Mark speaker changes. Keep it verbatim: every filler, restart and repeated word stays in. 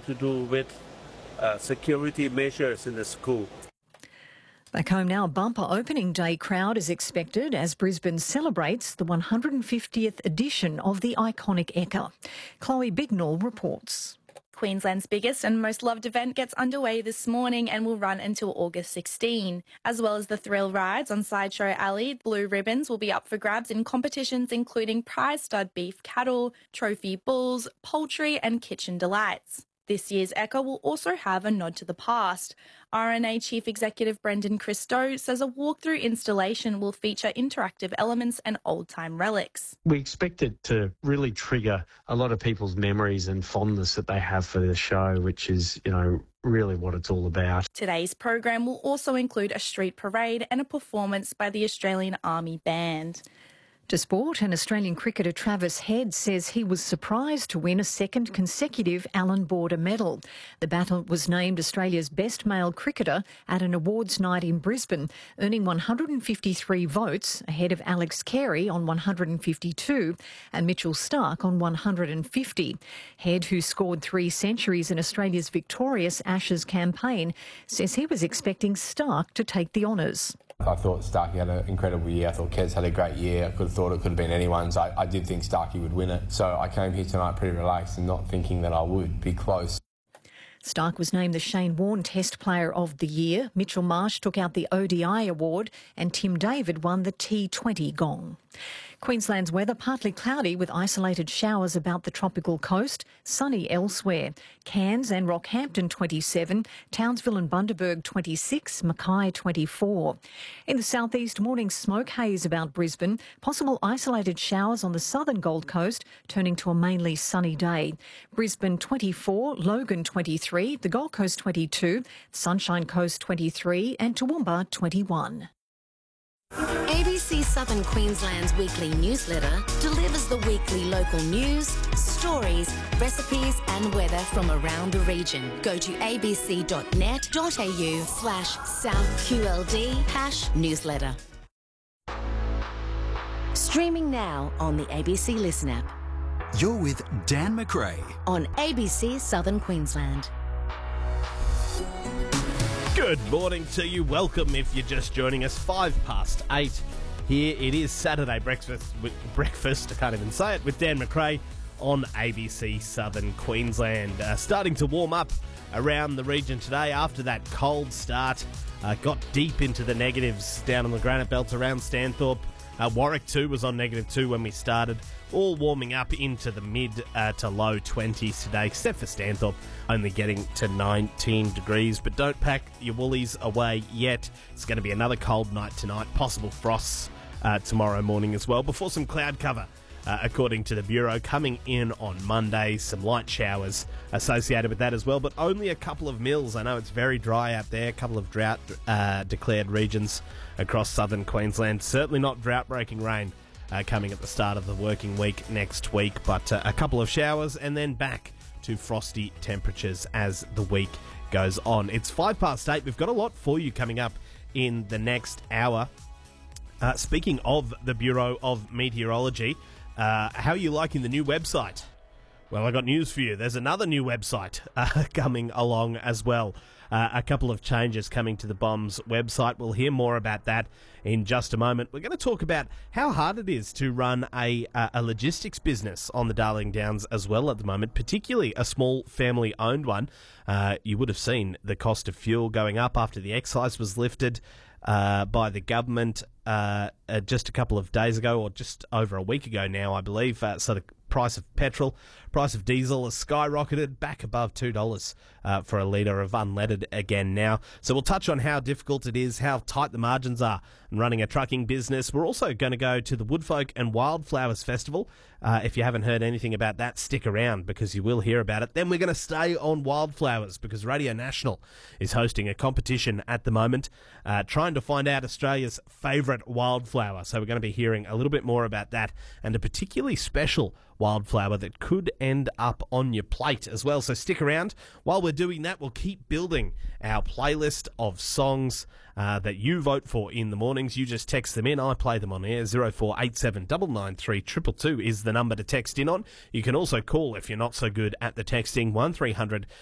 Speaker 1: to do with uh, security measures in the school.
Speaker 2: Back home now, a bumper opening day crowd is expected as Brisbane celebrates the one hundred fiftieth edition of the iconic Ekka. Chloe Bignall reports.
Speaker 3: Queensland's biggest and most loved event gets underway this morning and will run until August sixteenth. As well as the thrill rides on Sideshow Alley, blue ribbons will be up for grabs in competitions including prize stud beef cattle, trophy bulls, poultry and kitchen delights. This year's Ekka will also have a nod to the past. R N A Chief Executive Brendan Christo says a walkthrough installation will feature interactive elements and old-time relics.
Speaker 4: We expect it to really trigger a lot of people's memories and fondness that they have for the show, which is, you know, really what it's all about.
Speaker 3: Today's program will also include a street parade and a performance by the Australian Army Band.
Speaker 2: To sport, and Australian cricketer Travis Head says he was surprised to win a second consecutive Allan Border medal. The Battle was named Australia's best male cricketer at an awards night in Brisbane, earning one hundred fifty-three votes ahead of Alex Carey on one hundred fifty-two and Mitchell Starc on one hundred fifty. Head, who scored three centuries in Australia's victorious Ashes campaign, says he was expecting Starc to take the honours.
Speaker 5: I thought Starkey had an incredible year. I thought Kez had a great year. I could have thought it could have been anyone's. I, I did think Starkey would win it. So I came here tonight pretty relaxed and not thinking that I would be close.
Speaker 2: Starc was named the Shane Warne Test Player of the Year. Mitchell Marsh took out the O D I award and Tim David won the T twenty gong. Queensland's weather partly cloudy with isolated showers about the tropical coast, sunny elsewhere. Cairns and Rockhampton twenty-seven, Townsville and Bundaberg twenty-six, Mackay twenty-four. In the southeast, morning smoke haze about Brisbane, possible isolated showers on the southern Gold Coast, turning to a mainly sunny day. Brisbane twenty-four, Logan twenty-three, the Gold Coast twenty-two, Sunshine Coast twenty-three and Toowoomba twenty-one.
Speaker 6: A B C Southern Queensland's weekly newsletter delivers the weekly local news, stories, recipes and weather from around the region. Go to abc.net.au slash southqld hash newsletter. Streaming now on the A B C Listen app.
Speaker 7: You're with Dan McRae
Speaker 6: on A B C Southern Queensland.
Speaker 8: Good morning to you. Welcome if you're just joining us. Five past eight. Here it is Saturday breakfast. With breakfast, I can't even say it, with Dan McRae on A B C Southern Queensland. Uh, starting to warm up around the region today after that cold start. Uh, got deep into the negatives down on the granite belt around Stanthorpe. Uh, Warwick too was on negative two when we started. All warming up into the mid uh, to low twenties today, except for Stanthorpe, only getting to nineteen degrees. But don't pack your woolies away yet. It's going to be another cold night tonight. Possible frosts uh, tomorrow morning as well, before some cloud cover, uh, according to the Bureau, coming in on Monday. Some light showers associated with that as well, but only a couple of mils. I know it's very dry out there. A couple of drought uh, declared regions across southern Queensland. Certainly not drought-breaking rain uh, coming at the start of the working week next week, but uh, a couple of showers and then back to frosty temperatures as the week goes on. It's five past eight. We've got a lot for you coming up in the next hour. Uh, speaking of the Bureau of Meteorology, uh, how are you liking the new website? Well, I got news for you. There's another new website uh, coming along as well. Uh, a couple of changes coming to the B O M S website. We'll hear more about that in just a moment. We're going to talk about how hard it is to run a, uh, a logistics business on the Darling Downs as well at the moment, particularly a small family-owned one. Uh, you would have seen the cost of fuel going up after the excise was lifted uh, by the government uh, uh, just a couple of days ago, or just over a week ago now, I believe. Uh, so the price of petrol, price of diesel has skyrocketed back above two dollars uh, for a litre of unleaded again now. So we'll touch on how difficult it is, how tight the margins are in running a trucking business. We're also going to go to the Woodfolk and Wildflowers Festival. Uh, if you haven't heard anything about that, stick around because you will hear about it. Then we're going to stay on wildflowers because Radio National is hosting a competition at the moment uh, trying to find out Australia's favourite wildflower. So we're going to be hearing a little bit more about that and a particularly special wildflower that could end up on your plate as well. So stick around. While we're doing that, we'll keep building our playlist of songs uh, that you vote for in the mornings. You just text them in. I play them on air. zero four eight seven nine nine three two two two is the number to text in on. You can also call if you're not so good at the texting. one three hundred